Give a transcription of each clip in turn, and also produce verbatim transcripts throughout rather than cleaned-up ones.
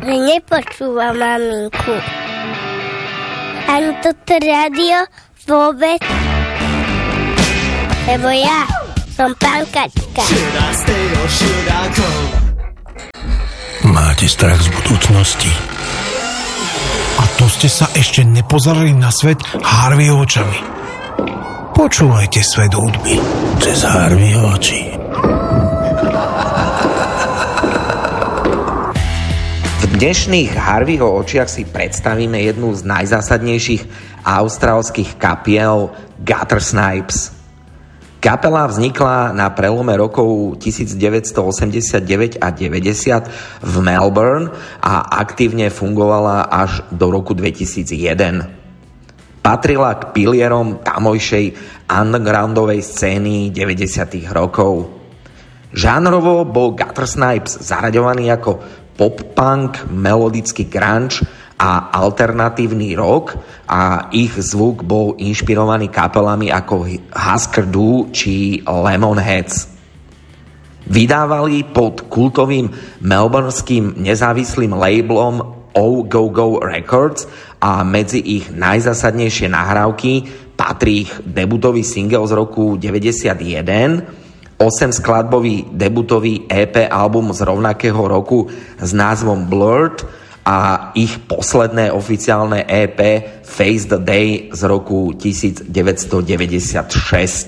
že nepočúva maminku. Ani toto rádio vôbec. Lebo ja som pankačka. Máte strach z budúcnosti? A to ste sa ešte nepozerali na svet Harveyho očami. Počúvajte svet hudby cez Harveyho oči. V dnešných Harveyho očiach si predstavíme jednu z najzásadnejších austrálskych kapiel Guttersnipes. Kapela vznikla na prelome rokov devätnásťstoosemdesiatdeväť a deväťdesiat v Melbourne a aktívne fungovala až do roku dvetisícjeden. Patrila k pilierom tamojšej undergroundovej scény deväťdesiatych rokov. Žánrovo bol Guttersnipes zaraďovaný ako pop-punk, melodický grunge a alternatívny rock a ich zvuk bol inšpirovaný kapelami ako Husker Du či Lemonheads. Vydávali pod kultovým melbourneským nezávislým labelom O Go Go Records a medzi ich najzásadnejšie nahrávky patrí ich debutový single z roku deväťdesiatjeden, osemskladbový debutový é pé album z rovnakého roku s názvom Blurred a ich posledné oficiálne é pé Face the Day z roku devätnásťstodeväťdesiatšesť.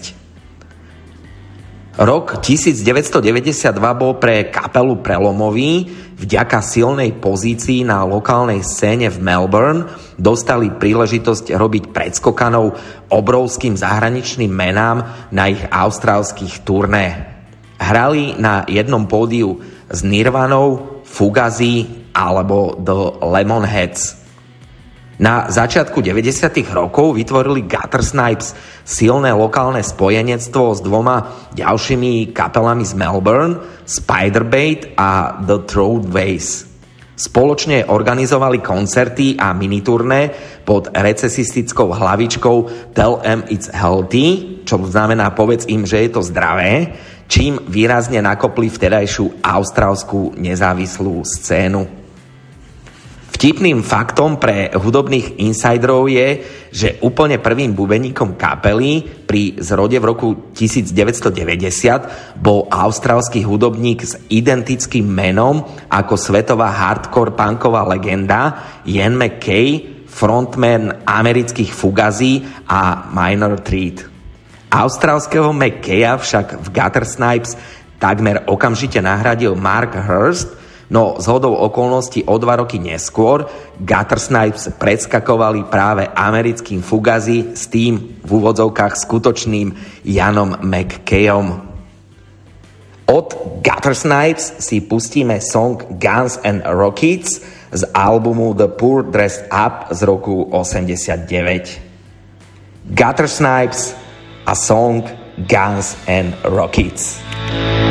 Rok devätnásťstodeväťdesiatdva bol pre kapelu prelomový. Vďaka silnej pozícii na lokálnej scéne v Melbourne dostali príležitosť robiť predskokanov obrovským zahraničným menám na ich austrálskych turné. Hrali na jednom pódiu s Nirvanou, Fugazi alebo The Lemonheads. Na začiatku deväťdesiatych rokov vytvorili Guttersnipes silné lokálne spojenectvo s dvoma ďalšími kapelami z Melbourne, Spiderbait a The Throatways. Spoločne organizovali koncerty a miniturné pod recesistickou hlavičkou Tell 'em it's healthy, čo znamená povedz im, že je to zdravé, čím výrazne nakopli vtedajšiu austrálskú nezávislú scénu. Vtipným faktom pre hudobných insiderov je, že úplne prvým bubeníkom kapely pri zrode v roku devätnásťstodeväťdesiat bol austrálsky hudobník s identickým menom ako svetová hardcore punková legenda Ian MacKaye, frontman amerických Fugazi a Minor Threat. Austrálskeho MacKaya však v Guttersnipes takmer okamžite nahradil Mark Hurst, no zhodou okolností o dva roky neskôr Guttersnipes predskakovali práve americkým Fugazi s tým v úvodzovkách skutočným Ianom MacKayom. Od Guttersnipes si pustíme song Guns and Rockets z albumu The Poor Dressed Up z roku osemdesiatdeväť. Guttersnipes a song Guns and Rockets.